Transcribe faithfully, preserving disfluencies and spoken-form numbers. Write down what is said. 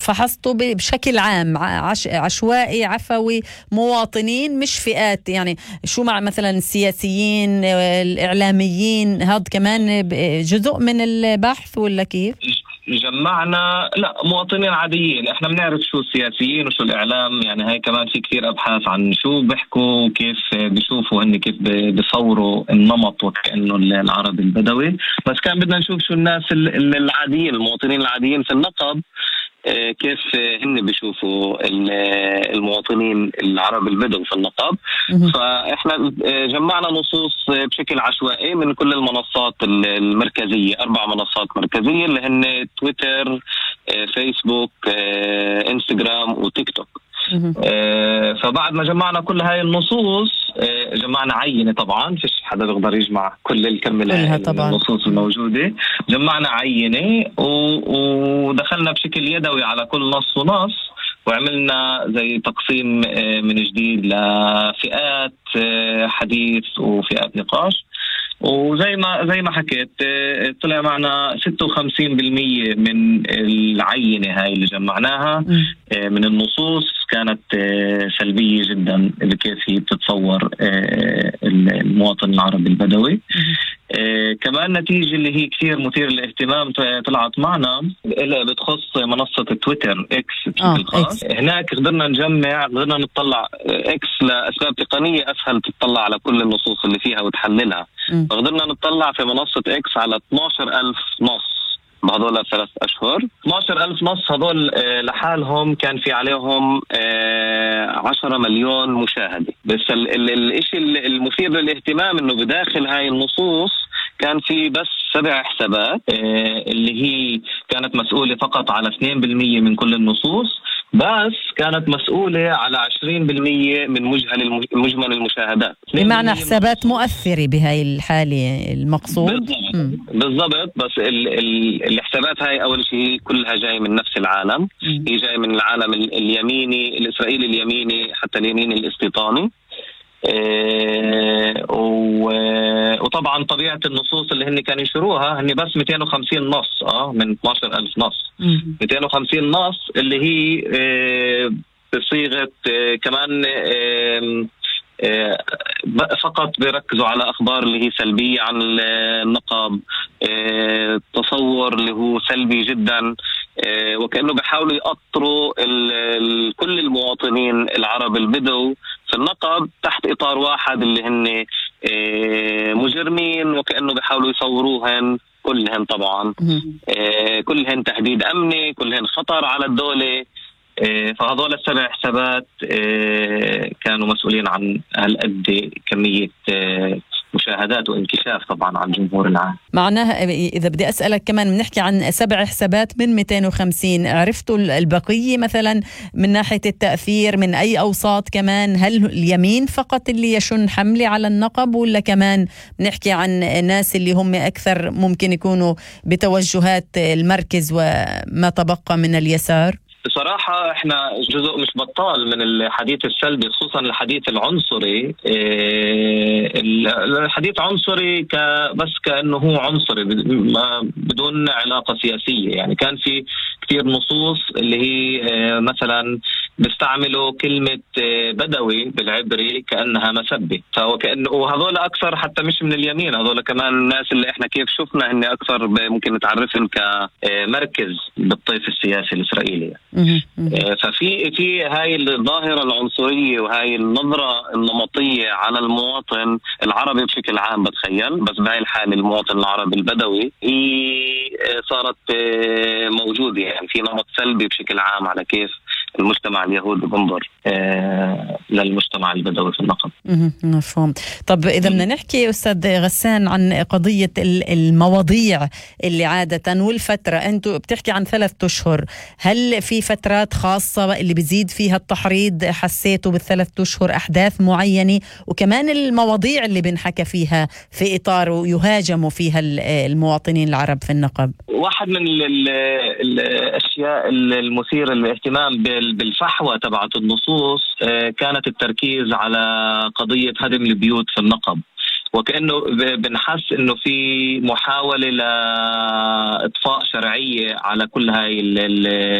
فحصتوا بشكل عام عش عشوائي عفوي مواطنين مش فئات، يعني شو مع مثلا السياسيين الإعلاميين، هذا كمان جزء من البحث ولا كيف؟ جمعنا لا مواطنين عاديين، احنا بنعرف شو السياسيين وشو الاعلام، يعني هاي كمان في كثير ابحاث عن شو بيحكوا وكيف بيشوفوا هن كيف بيصوروا النمط وكأنه العربي البدوي، بس كان بدنا نشوف شو الناس العاديين المواطنين العاديين في النقب كيف هن بيشوفوا المواطنين العرب البدو في النقب. فاحنا جمعنا نصوص بشكل عشوائي من كل المنصات المركزيه، اربع منصات مركزيه اللي هن تويتر، فيسبوك، انستغرام وتيك توك. فبعد ما جمعنا كل هاي النصوص جمعنا عينة، طبعا فيش حدا بيقدر يجمع كل الكم النصوص الموجودة، جمعنا عينة ودخلنا بشكل يدوي على كل نص ونص، وعملنا زي تقسيم من جديد لفئات حديث وفئات نقاش. وزي ما زي ما حكيت طلع معنا ستة وخمسين بالمية من العينة هاي اللي جمعناها من النصوص كانت سلبية جدا بكيف هي بتتصور المواطن العربي البدوي. كمان نتيجة اللي هي كثير مثير للاهتمام طلعت معنا اللي بتخص منصة تويتر اكس بشكل خاص. هناك قدرنا نجمع، قدرنا نطلع اكس لأسباب تقنية اسهل تطلع على كل النصوص اللي فيها وتحللها، فقدرنا نطلع في منصة اكس على اثناشر ألف نص بهذول الثلاث أشهر. اثناشر ألف نص هذول لحالهم كان في عليهم عشرة مليون مشاهدة. بس الاشي المثير للاهتمام انه بداخل هاي النصوص كان في بس سبع حسابات اللي هي كانت مسؤولة فقط على اثنين بالمية من كل النصوص، بس كانت مسؤولة على عشرين بالمية من مجمل مجمل المشاهدات. بمعنى حسابات مؤثرة بهاي الحالة المقصود. بالضبط. بس ال ال الحسابات هاي أول شيء كلها جاي من نفس العالم. م. هي جاي من العالم اليميني الإسرائيلي اليميني حتى اليمين الاستيطاني. إيه وطبعا طبيعة النصوص اللي هن كانوا ينشروها هن بس مئتين وخمسين نص اه من اثناشر ألف نص. م. مئتين وخمسين نص اللي هي إيه بصيغة إيه كمان إيه إيه فقط بيركزوا على أخبار اللي هي سلبية عن النقب، إيه تصور اللي هو سلبي جدا، إيه وكأنه بيحاولوا يقطروا كل المواطنين العرب البدو في النقب تحت إطار واحد اللي هن إيه مجرمين، وكأنه بيحاولوا يصوروهن كلهن طبعا إيه كلهن تهديد أمني، كلهن خطر على الدولة. فهذول السبع حسابات كانوا مسؤولين عن هالقد كمية مشاهدات وانكشاف طبعا عن الجمهور العام. معناها إذا بدي أسألك كمان بنحكي عن سبع حسابات من مئتين وخمسين، عرفتوا البقية مثلا من ناحية التأثير من أي أوساط كمان؟ هل اليمين فقط اللي يشن حملة على النقب ولا كمان بنحكي عن ناس اللي هم أكثر ممكن يكونوا بتوجهات المركز وما تبقى من اليسار؟ بصراحة احنا جزء مش بطال من الحديث السلبي، خصوصا الحديث العنصري. الحديث عنصري ك بس كأنه هو عنصري بدون علاقة سياسية. يعني كان في كثير نصوص اللي هي مثلا بيستعملوا كلمة بدوي بالعبري كأنها مسبة، فكأنه وهذول أكثر حتى مش من اليمين، هذول كمان الناس اللي احنا كيف شفنا هن أكثر ممكن نتعرفهم كمركز بالطيف السياسي الإسرائيلي. ففي في هاي الظاهرة العنصرية وهاي النظرة النمطية على المواطن العربي بشكل عام، بتخيل بس بهاي الحالة المواطن العربي البدوي هي صارت موجودة. يعني في نمط سلبي بشكل عام على كيف المجتمع اليهودي بنظر آه للمجتمع البدوي في النقب. مفهوم. طب إذا بدنا نحكي أستاذ غسان عن قضية المواضيع اللي عادة والفترة، أنتوا بتحكي عن ثلاث أشهر، هل في فترات خاصة اللي بيزيد فيها التحريض حسيتوا بالثلاث أشهر أحداث معينة، وكمان المواضيع اللي بنحكى فيها في إطار ويهاجموا فيها المواطنين العرب في النقب؟ واحد من الأشياء المثيرة للاهتمام بالفحوى تبعت النصوص كانت التركيز على قضية هدم البيوت في النقب، وكأنه بنحس إنه في محاولة لإطفاء شرعية على كل هاي